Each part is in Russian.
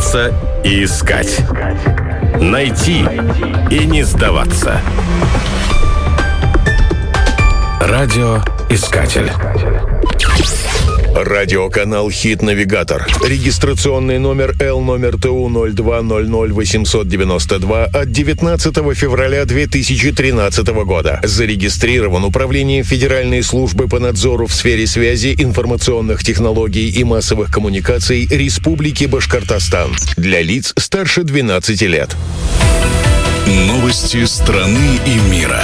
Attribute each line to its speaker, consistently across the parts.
Speaker 1: бояться и искать. Найти и не сдаваться. Радиоискатель.
Speaker 2: Радиоканал «Хит-навигатор». Регистрационный номер L-номер ТУ-02-00-892 от 19 февраля 2013 года. Зарегистрирован Управлением Федеральной службы по надзору в сфере связи, информационных технологий и массовых коммуникаций Республики Башкортостан. Для лиц старше 12 лет.
Speaker 3: Новости страны и мира.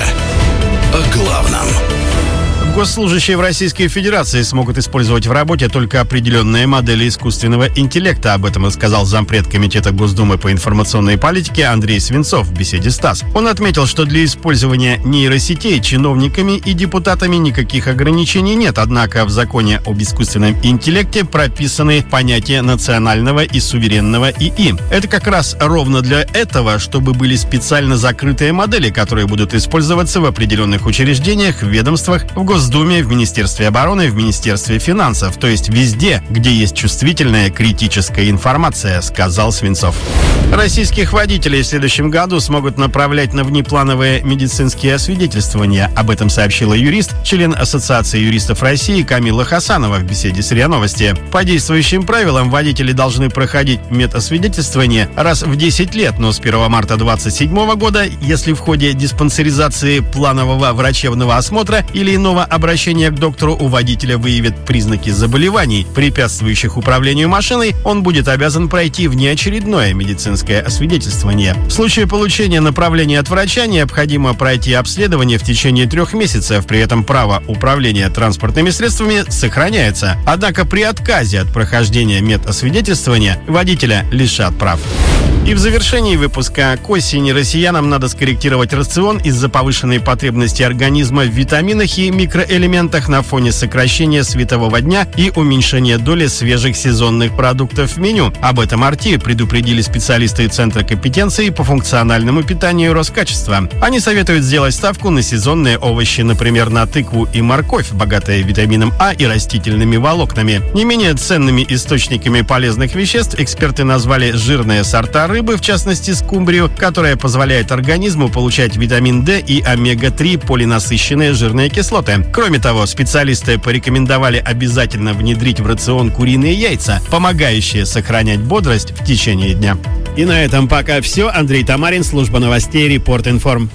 Speaker 3: О главном.
Speaker 4: Госслужащие в Российской Федерации смогут использовать в работе только определенные модели искусственного интеллекта. Об этом рассказал зампред Комитета Госдумы по информационной политике Андрей Свинцов в беседе с ТАСС. Он отметил, что для использования нейросетей чиновниками и депутатами никаких ограничений нет. Однако в законе об искусственном интеллекте прописаны понятия национального и суверенного ИИ. Это как раз ровно для этого, чтобы были специально закрытые модели, которые будут использоваться в определенных учреждениях, ведомствах, в Госдуме, в Министерстве обороны, в Министерстве финансов, то есть везде, где есть чувствительная критическая информация, сказал Свинцов. Российских водителей в следующем году смогут направлять на внеплановые медицинские освидетельствования. Об этом сообщила юрист, член Ассоциации юристов России Камила Хасанова в беседе с РИА Новости. По действующим правилам водители должны проходить медосвидетельствование раз в 10 лет, но с 1 марта 2027 года, если в ходе диспансеризации, планового врачебного осмотра или иного обращения к доктору у водителя выявят признаки заболеваний, препятствующих управлению машиной, он будет обязан пройти внеочередное медицинское освидетельствование. В случае получения направления от врача необходимо пройти обследование в течение 3 месяцев, при этом право управления транспортными средствами сохраняется. Однако при отказе от прохождения медосвидетельствования водителя лишат прав. И в завершении выпуска: к осени россиянам надо скорректировать рацион из-за повышенной потребности организма в витаминах и микроэлементах на фоне сокращения светового дня и уменьшения доли свежих сезонных продуктов в меню. Об этом РТ предупредили специалисты Центра компетенции по функциональному питанию Роскачества. Они советуют сделать ставку на сезонные овощи, например, на тыкву и морковь, богатые витамином А и растительными волокнами. Не менее ценными источниками полезных веществ эксперты назвали жирные сорта рыбы, в частности скумбрию, которая позволяет организму получать витамин D и омега-3 полинасыщенные жирные кислоты. Кроме того, специалисты порекомендовали обязательно внедрить в рацион куриные яйца, помогающие сохранять бодрость в течение дня. И на этом пока все. Андрей Тамарин, служба новостей Репорт-Информ.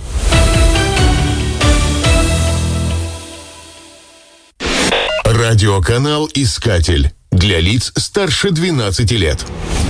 Speaker 2: Радиоканал «Искатель» для лиц старше 12 лет.